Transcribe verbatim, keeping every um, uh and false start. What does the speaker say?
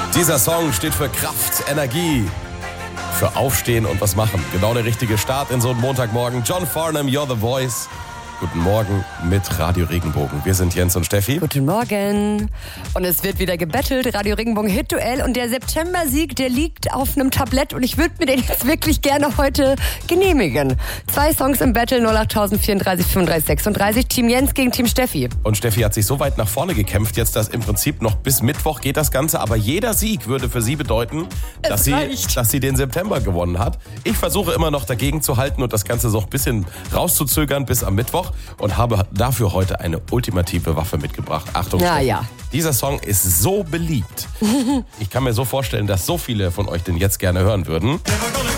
Dieser Song steht für Kraft, Energie, für Aufstehen und was machen. Genau der richtige Start in so einen Montagmorgen. John Farnham, You're the Voice. Guten Morgen mit Radio Regenbogen. Wir sind Jens und Steffi. Guten Morgen. Und es wird wieder gebettelt. Radio Regenbogen Hit-Duell. Und der September-Sieg, der liegt auf einem Tablett. Und ich würde mir den jetzt wirklich gerne heute genehmigen. Zwei Songs im Battle, null acht vierunddreißig fünfunddreißig sechsunddreißig. Team Jens gegen Team Steffi. Und Steffi hat sich so weit nach vorne gekämpft, jetzt dass im Prinzip noch bis Mittwoch geht das Ganze. Aber jeder Sieg würde für sie bedeuten, dass sie, dass sie den September gewonnen hat. Ich versuche immer noch dagegen zu halten und das Ganze so ein bisschen rauszuzögern bis am Mittwoch. Und habe dafür heute eine ultimative Waffe mitgebracht. Achtung, ja, ja. Dieser Song ist so beliebt. Ich kann mir so vorstellen, dass so viele von euch den jetzt gerne hören würden.